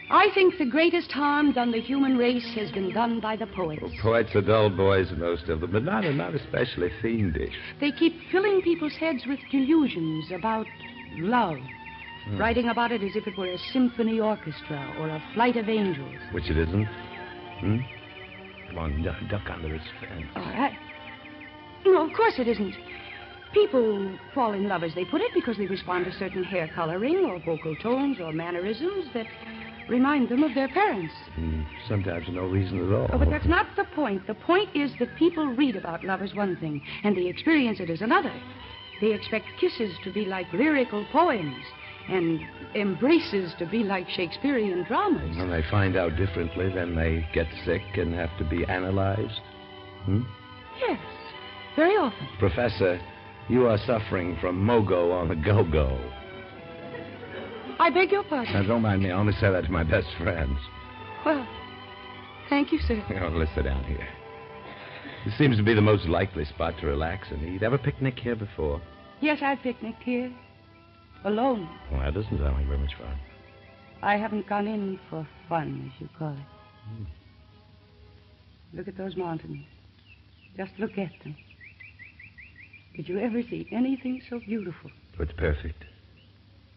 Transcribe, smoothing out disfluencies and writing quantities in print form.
I think the greatest harm done the human race has been done by the poets. Well, poets are dull boys, most of them, but not especially fiendish. They keep filling people's heads with delusions about love, writing about it as if it were a symphony orchestra or a flight of angels. Which it isn't. Come on, duck under this fence. All right. No, of course it isn't. People fall in love, as they put it, because they respond to certain hair coloring or vocal tones or mannerisms that remind them of their parents. Sometimes for no reason at all. Oh, but that's not the point. The point is that people read about love as one thing, and they experience it as another. They expect kisses to be like lyrical poems, and embraces to be like Shakespearean dramas. When they find out differently, then they get sick and have to be analyzed. Yes, very often. Professor, you are suffering from mogo on the go-go. I beg your pardon. Now, don't mind me. I only say that to my best friends. Well, thank you, sir. Let's sit down here. This seems to be the most likely spot to relax and eat. Ever picnic here before? Yes, I've picnicked here. Alone. Well, that doesn't sound like very much fun. I haven't gone in for fun, as you call it. Look at those mountains. Just look at them. Did you ever see anything so beautiful? It's perfect.